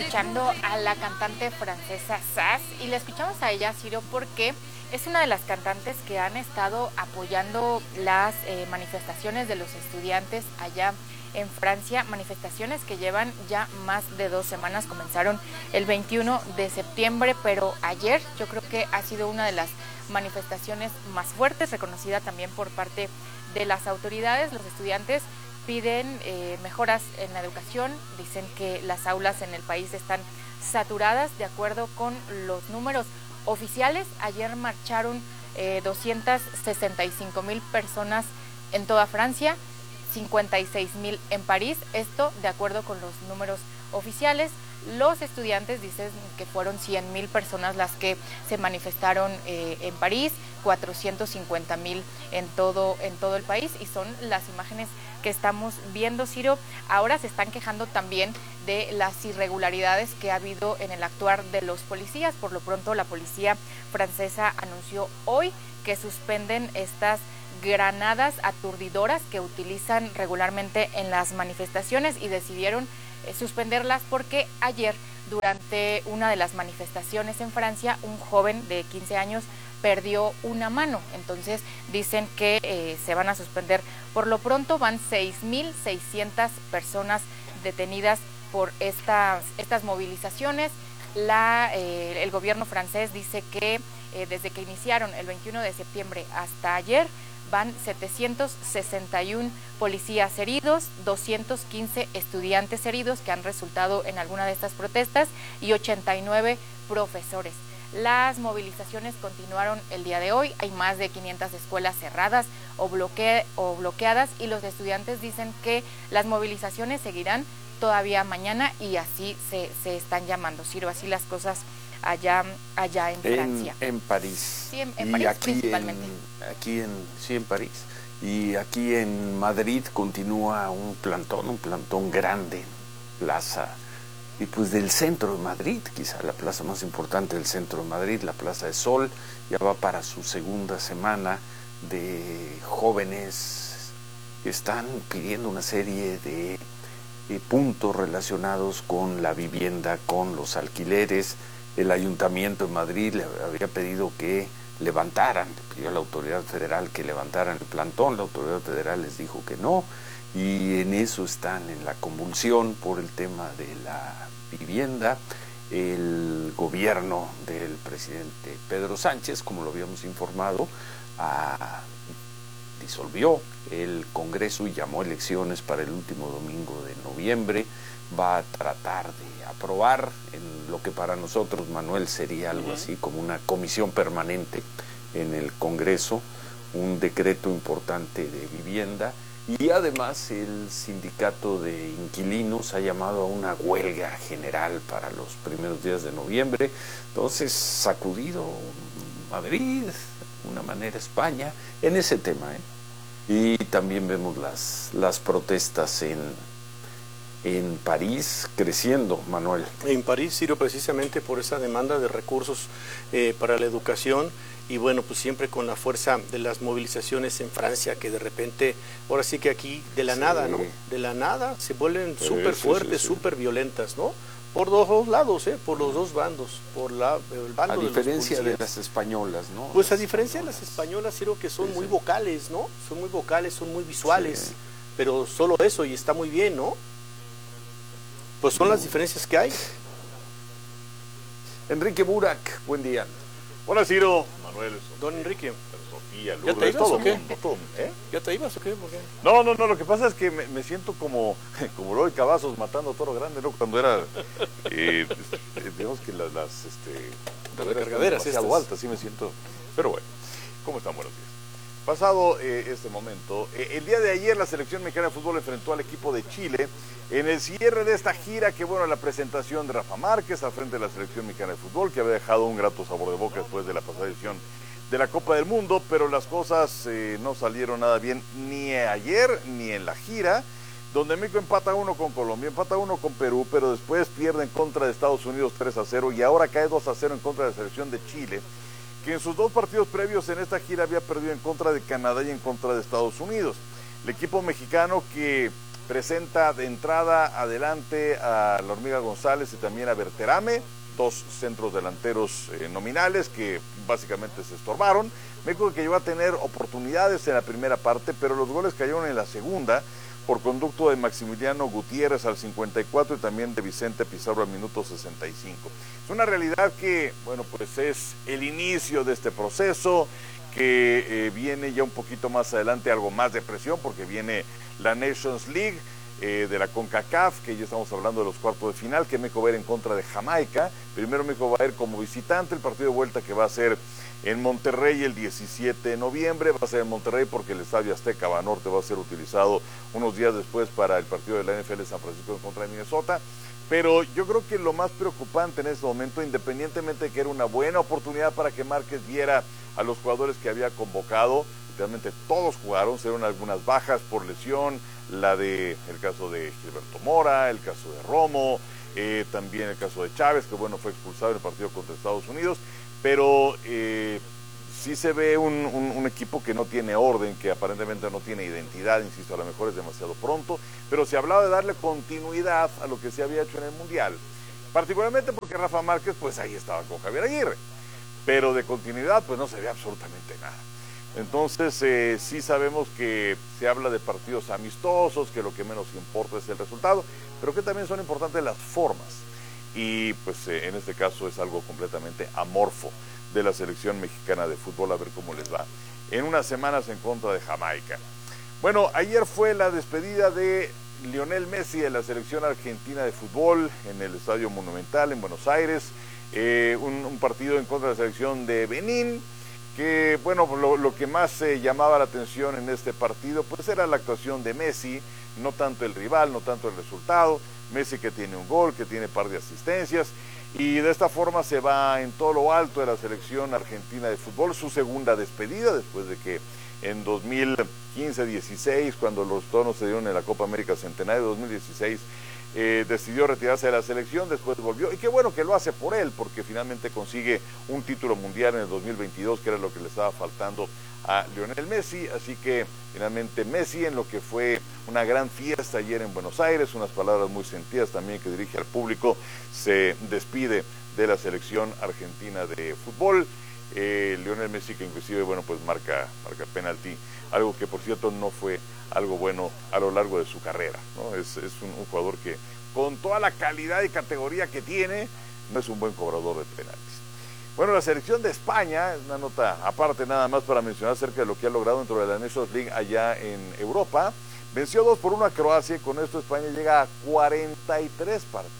escuchando a la cantante francesa Sass y la escuchamos a ella, Ciro, porque es una de las cantantes que han estado apoyando las manifestaciones de los estudiantes allá en Francia, manifestaciones que llevan ya más de 2 semanas, comenzaron el 21 de septiembre, pero ayer yo creo que ha sido una de las manifestaciones más fuertes, reconocida también por parte de las autoridades. Los estudiantes piden mejoras en la educación, dicen que las aulas en el país están saturadas. De acuerdo con los números oficiales, ayer marcharon 265,000 personas en toda Francia, 56,000 en París, esto de acuerdo con los números oficiales. Los estudiantes dicen que fueron 100,000 personas las que se manifestaron en París, 450,000 en todo el país, y son las imágenes que estamos viendo, Ciro. Ahora se están quejando también de las irregularidades que ha habido en el actuar de los policías. Por lo pronto, la policía francesa anunció hoy que suspenden estas granadas aturdidoras que utilizan regularmente en las manifestaciones y decidieron suspenderlas porque ayer, durante una de las manifestaciones en Francia, un joven de 15 años perdió una mano. Entonces dicen que se van a suspender. Por lo pronto van 6,600 personas detenidas por estas movilizaciones. El gobierno francés dice que desde que iniciaron el 21 de septiembre hasta ayer, van 761 policías heridos, 215 estudiantes heridos que han resultado en alguna de estas protestas y 89 profesores. Las movilizaciones continuaron el día de hoy. Hay más de 500 escuelas cerradas o bloqueadas, y los estudiantes dicen que las movilizaciones seguirán todavía mañana, y así se están llamando, Ciro, así las cosas allá en Francia. En París. Sí, en París aquí principalmente. En París. Y aquí en Madrid continúa un plantón grande, plaza, y pues del centro de Madrid, quizá la plaza más importante del centro de Madrid, la Plaza de Sol, ya va para su segunda semana de jóvenes que están pidiendo una serie de puntos relacionados con la vivienda, con los alquileres. El Ayuntamiento de Madrid le había pedido que levantaran, pidió a la autoridad federal que levantaran el plantón. La autoridad federal les dijo que no, y en eso están, en la convulsión por el tema de la vivienda. El gobierno del presidente Pedro Sánchez, como lo habíamos informado, disolvió el Congreso y llamó elecciones para el último domingo de noviembre. Va a tratar de aprobar en lo que para nosotros, Manuel, sería algo así como una comisión permanente en el Congreso, un decreto importante de vivienda. Y además el sindicato de inquilinos ha llamado a una huelga general para los primeros días de noviembre. Entonces, sacudido Madrid, de una manera España, en ese tema, Y también vemos las protestas en París creciendo, Manuel. En París, Ciro, precisamente por esa demanda de recursos para la educación, y bueno, pues siempre con la fuerza de las movilizaciones en Francia, que de repente, ahora sí que aquí de la nada, ¿no? De la nada se vuelven súper fuertes, súper violentas, ¿no? Por los dos lados, por los dos bandos, por el bando de los policías. A diferencia de las españolas, ¿no? Pues a diferencia de las españolas, Ciro, que son muy vocales, ¿no? Son muy vocales, son muy visuales, pero solo eso, y está muy bien, ¿no? Pues son las diferencias que hay. Enrique Burak, buen día. Hola, Ciro, Manuel, don Enrique. Sofía, ¿Ya te Lourdes, ibas o qué? ¿Ya te ibas o qué? ¿Por qué? No, lo que pasa es que me siento como Roy Cavazos matando a Toro Grande, ¿no? Cuando era, digamos que las recargaderas demasiado altas, sí me siento. Pero bueno, ¿cómo están? Buenos días. Pasado este momento, el día de ayer la selección mexicana de fútbol enfrentó al equipo de Chile en el cierre de esta gira, que bueno, la presentación de Rafa Márquez al frente de la selección mexicana de fútbol, que había dejado un grato sabor de boca después de la pasada edición de la Copa del Mundo, pero las cosas no salieron nada bien ni ayer ni en la gira, donde México empata 1 con Colombia, empata 1 con Perú, pero después pierde en contra de Estados Unidos 3-0 y ahora cae 2-0 en contra de la selección de Chile, que en sus 2 partidos previos en esta gira había perdido en contra de Canadá y en contra de Estados Unidos. El equipo mexicano, que presenta de entrada adelante a la Hormiga González y también a Berterame, dos centros delanteros nominales que básicamente se estorbaron. México que llegó a tener oportunidades en la primera parte, pero los goles cayeron en la segunda por conducto de Maximiliano Gutiérrez al 54 y también de Vicente Pizarro al minuto 65. Es una realidad que, bueno, pues es el inicio de este proceso, que viene ya un poquito más adelante algo más de presión, porque viene la Nations League de la CONCACAF, que ya estamos hablando de los cuartos de final, que México va a ir en contra de Jamaica. Primero México va a ir como visitante, el partido de vuelta que va a ser en Monterrey el 17 de noviembre, va a ser en Monterrey porque el Estadio Azteca Banorte va a ser utilizado unos días después para el partido de la NFL de San Francisco en contra de Minnesota. Pero yo creo que lo más preocupante en este momento, independientemente de que era una buena oportunidad para que Márquez viera a los jugadores que había convocado, realmente todos jugaron, se dieron algunas bajas por lesión, el caso de Gilberto Mora, el caso de Romo, también el caso de Chávez, que bueno, fue expulsado en el partido contra Estados Unidos, pero sí se ve un equipo que no tiene orden, que aparentemente no tiene identidad, insisto, a lo mejor es demasiado pronto, pero se hablaba de darle continuidad a lo que se había hecho en el Mundial, particularmente porque Rafa Márquez, pues ahí estaba con Javier Aguirre, pero de continuidad pues no se ve absolutamente nada. Entonces sí sabemos que se habla de partidos amistosos, que lo que menos importa es el resultado, pero que también son importantes las formas. Y pues en este caso es algo completamente amorfo de la selección mexicana de fútbol, a ver cómo les va en unas semanas en contra de Jamaica. Bueno, ayer fue la despedida de Lionel Messi de la selección argentina de fútbol en el Estadio Monumental en Buenos Aires, un partido en contra de la selección de Benín, que bueno, lo que más llamaba la atención en este partido pues era la actuación de Messi, no tanto el rival, no tanto el resultado. Messi que tiene un gol, que tiene par de asistencias, y de esta forma se va en todo lo alto de la selección argentina de fútbol, su segunda despedida después de que en 2015-16, cuando los tonos se dieron en la Copa América Centenario de 2016, decidió retirarse de la selección, después volvió, y qué bueno que lo hace por él, porque finalmente consigue un título mundial en el 2022, que era lo que le estaba faltando a Lionel Messi. Así que finalmente Messi, en lo que fue una gran fiesta ayer en Buenos Aires, unas palabras muy sentidas también que dirige al público, se despide de la selección argentina de fútbol. Lionel Messi, que inclusive bueno pues marca penalti, algo que por cierto no fue algo bueno a lo largo de su carrera, ¿no? Es un jugador que con toda la calidad y categoría que tiene, no es un buen cobrador de penaltis. Bueno, la selección de España, una nota aparte nada más para mencionar acerca de lo que ha logrado dentro de la Nations League allá en Europa. Venció 2-1 a Croacia y con esto España llega a 43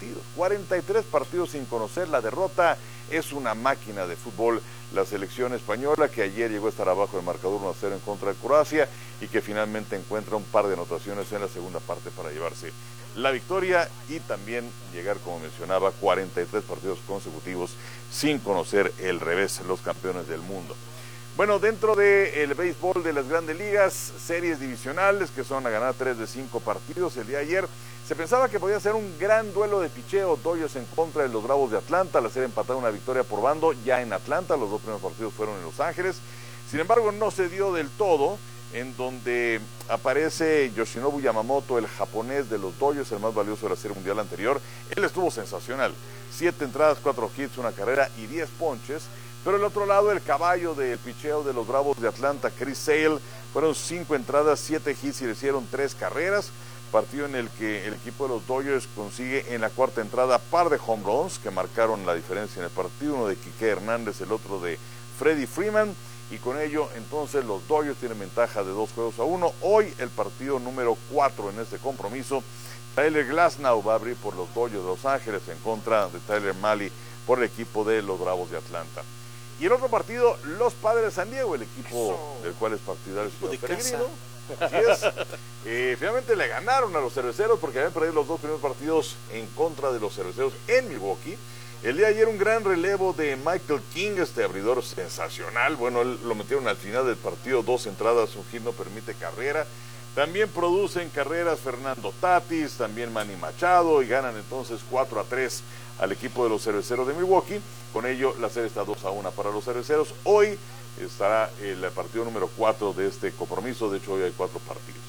partidos sin conocer la derrota. Es una máquina de fútbol la selección española, que ayer llegó a estar abajo del marcador 1-0 en contra de Croacia y que finalmente encuentra un par de anotaciones en la segunda parte para llevarse la victoria y también llegar, como mencionaba, 43 partidos consecutivos sin conocer el revés, los campeones del mundo. Bueno, dentro del béisbol de las grandes ligas, series divisionales que son a ganar 3 de 5 partidos. El día de ayer se pensaba que podía ser un gran duelo de picheo, Dodgers en contra de los Bravos de Atlanta, la serie empatada, una victoria por bando ya en Atlanta, los dos primeros partidos fueron en Los Ángeles. Sin embargo, no se dio del todo, en donde aparece Yoshinobu Yamamoto, el japonés de los Dodgers, el más valioso de la serie mundial anterior. Él estuvo sensacional, 7 entradas, 4 hits, una carrera y 10 ponches. Pero el otro lado, el caballo del picheo de los Bravos de Atlanta, Chris Sale, fueron 5 entradas, 7 hits y le hicieron 3 carreras. Partido en el que el equipo de los Dodgers consigue en la cuarta entrada par de home runs que marcaron la diferencia en el partido, uno de Quique Hernández, el otro de Freddie Freeman, y con ello entonces los Dodgers tienen ventaja de 2-1. Hoy el partido número 4 en este compromiso, Tyler Glasnow va a abrir por los Dodgers de Los Ángeles en contra de Tyler Mahle por el equipo de los Bravos de Atlanta. Y el otro partido, los Padres de San Diego, el equipo del cual es partidario Ciudad Peregrino. Así es. Finalmente le ganaron a los Cerveceros porque habían perdido los dos primeros partidos en contra de los Cerveceros en Milwaukee. El día de ayer un gran relevo de Michael King, este abridor sensacional. Bueno, él lo metieron al final del partido, 2 entradas, un hit, no permite carrera. También producen carreras Fernando Tatis, también Manny Machado, y ganan entonces 4-3 al equipo de los Cerveceros de Milwaukee. Con ello la serie está 2-1 para los Cerveceros. Hoy estará el partido número 4 de este compromiso, de hecho hoy hay 4 partidos.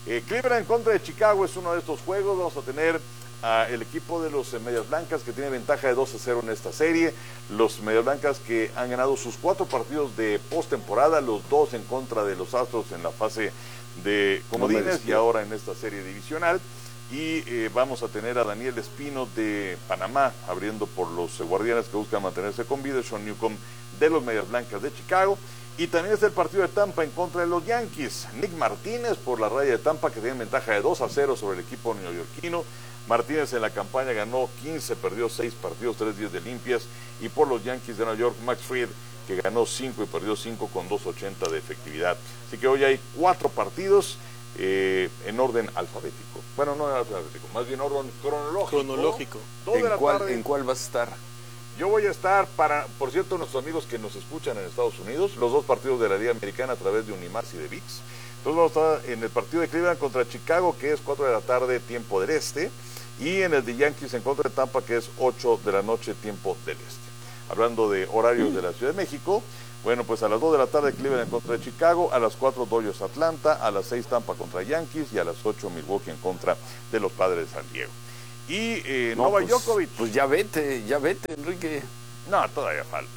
Cleveland en contra de Chicago es uno de estos juegos. Vamos a tener el equipo de los Medias Blancas, que tiene ventaja de 2-0 en esta serie. Los Medias Blancas que han ganado sus 4 partidos de postemporada, los 2 en contra de los Astros en la fase de comodines y ahora en esta serie divisional. Y vamos a tener a Daniel Espino de Panamá abriendo por los Guardianes, que buscan mantenerse con vida. Sean Newcomb de los Medias Blancas de Chicago. Y también está el partido de Tampa en contra de los Yankees. Nick Martínez por la raya de Tampa, que tiene ventaja de 2-0 sobre el equipo neoyorquino. Martínez en la campaña ganó 15, perdió 6 partidos, 3 días de limpias. Y por los Yankees de Nueva York, Max Fried, que ganó 5 y perdió 5 con 2.80 de efectividad. Así que hoy hay 4 partidos en orden alfabético. Bueno, no alfabético, más bien orden cronológico. ¿En cuál vas a estar? Yo voy a estar para, por cierto, nuestros amigos que nos escuchan en Estados Unidos, los 2 partidos de la Liga Americana a través de Unimás y de ViX. Entonces vamos a estar en el partido de Cleveland contra Chicago, que es 4 de la tarde, tiempo del este, y en el de Yankees en contra de Tampa, que es 8 de la noche, tiempo del este. Hablando de horarios de la Ciudad de México, bueno, pues a las 2 de la tarde Cleveland en contra de Chicago, a las 4 Dodgers Atlanta, a las 6 Tampa contra Yankees y a las 8 Milwaukee en contra de los Padres de San Diego. Y Novak Djokovic. Pues ya vete, Enrique. No, todavía falta.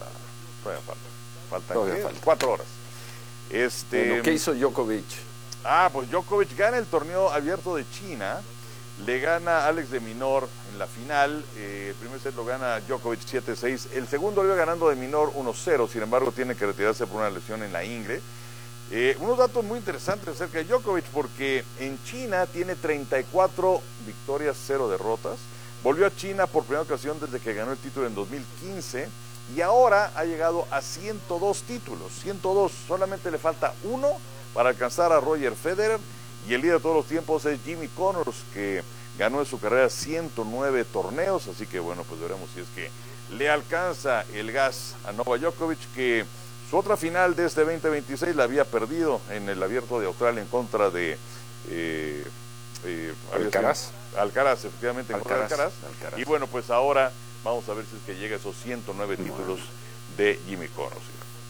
Faltan 4 horas. Bueno, ¿qué hizo Djokovic? Pues Djokovic gana el torneo abierto de China, le gana a Alex de Minaur en la final. El primer set lo gana Djokovic 7-6, el segundo lo iba ganando de Minaur 1-0, sin embargo tiene que retirarse por una lesión en la ingle. Unos datos muy interesantes acerca de Djokovic, porque en China tiene 34 victorias, 0 derrotas. Volvió a China por primera ocasión desde que ganó el título en 2015 y ahora ha llegado a 102 títulos. 102, solamente le falta 1 para alcanzar a Roger Federer, y el líder de todos los tiempos es Jimmy Connors, que ganó en su carrera 109 torneos. Así que bueno, pues veremos si es que le alcanza el gas a Novak Djokovic, que su otra final de este 2026 la había perdido en el Abierto de Australia en contra de Alcaraz, efectivamente, en contra de Alcaraz. Y bueno, pues ahora vamos a ver si es que llega a esos 109 títulos de Jimmy Connors.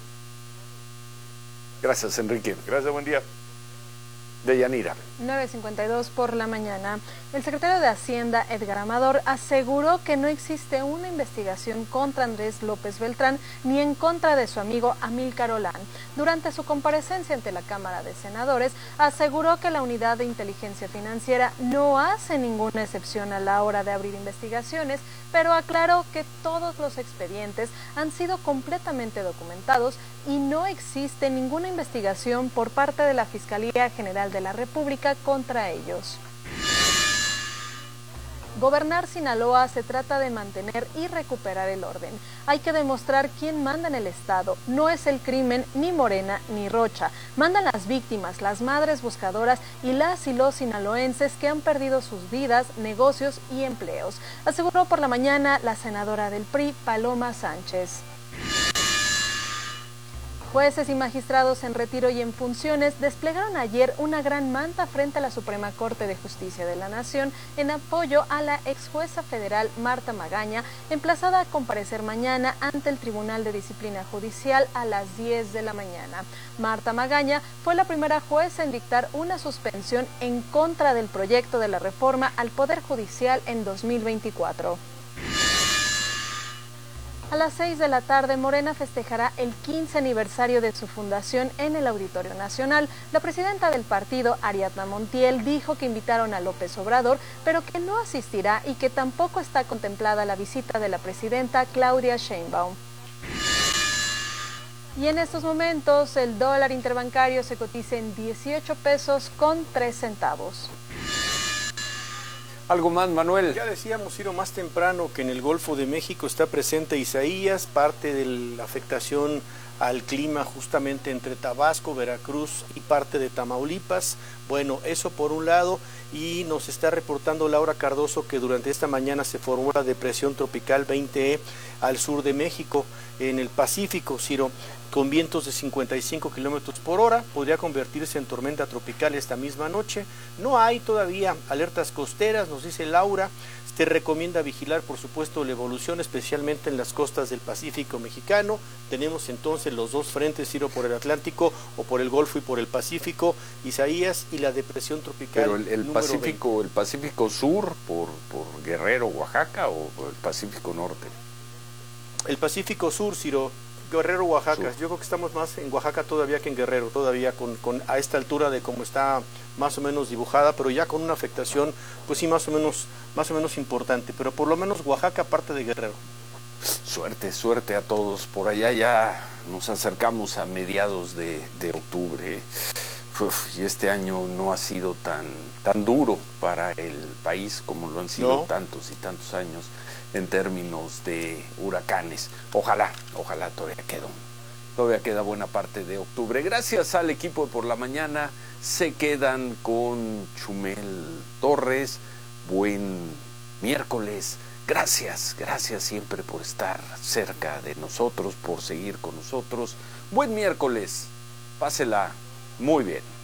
Gracias, Enrique. Gracias, buen día. Deyanira. 9:52 por la mañana. El secretario de Hacienda, Edgar Amador, aseguró que no existe una investigación contra Andrés López Beltrán ni en contra de su amigo Amílcar Olán. Durante su comparecencia ante la Cámara de Senadores, aseguró que la Unidad de Inteligencia Financiera no hace ninguna excepción a la hora de abrir investigaciones, pero aclaró que todos los expedientes han sido completamente documentados y no existe ninguna investigación por parte de la Fiscalía General de la República contra ellos. Gobernar Sinaloa se trata de mantener y recuperar el orden. Hay que demostrar quién manda en el Estado. No es el crimen, ni Morena, ni Rocha. Mandan las víctimas, las madres buscadoras y las y los sinaloenses que han perdido sus vidas, negocios y empleos, aseguró por la mañana la senadora del PRI, Paloma Sánchez. Jueces y magistrados en retiro y en funciones desplegaron ayer una gran manta frente a la Suprema Corte de Justicia de la Nación en apoyo a la ex jueza federal Marta Magaña, emplazada a comparecer mañana ante el Tribunal de Disciplina Judicial a las 10 de la mañana. Marta Magaña fue la primera jueza en dictar una suspensión en contra del proyecto de la reforma al Poder Judicial en 2024. A las 6 de la tarde, Morena festejará el 15 aniversario de su fundación en el Auditorio Nacional. La presidenta del partido, Ariadna Montiel, dijo que invitaron a López Obrador, pero que no asistirá y que tampoco está contemplada la visita de la presidenta Claudia Sheinbaum. Y en estos momentos, el dólar interbancario se cotiza en 18 pesos con 3 centavos. ¿Algo más, Manuel? Ya decíamos, Ciro, más temprano que en el Golfo de México está presente Isaías, parte de la afectación al clima justamente entre Tabasco, Veracruz y parte de Tamaulipas. Bueno, eso por un lado, y nos está reportando Laura Cardoso que durante esta mañana se formó la depresión tropical 20E al sur de México, en el Pacífico, Ciro, con vientos de 55 kilómetros por hora, podría convertirse en tormenta tropical esta misma noche. No hay todavía alertas costeras, nos dice Laura, Se recomienda vigilar, por supuesto, la evolución, especialmente en las costas del Pacífico mexicano. Tenemos entonces los dos frentes, Ciro, por el Atlántico o por el Golfo y por el Pacífico, Isaías, y la depresión tropical. Pero el Pacífico Sur por Guerrero, Oaxaca, o el Pacífico Norte. El Pacífico Sur, Ciro, Guerrero, Oaxaca. Sur. Yo creo que estamos más en Oaxaca todavía que en Guerrero, todavía a esta altura de cómo está más o menos dibujada, pero ya con una afectación, pues sí, más o menos importante. Pero por lo menos Oaxaca, parte de Guerrero. Suerte a todos. Por allá ya nos acercamos a mediados de octubre. Y este año no ha sido tan duro para el país como lo han sido tantos y tantos años en términos de huracanes. Ojalá todavía queda buena parte de octubre. Gracias al equipo de Por la Mañana. Se quedan con Chumel Torres. Buen miércoles. Gracias siempre por estar cerca de nosotros, por seguir con nosotros. Buen miércoles. Pásela muy bien.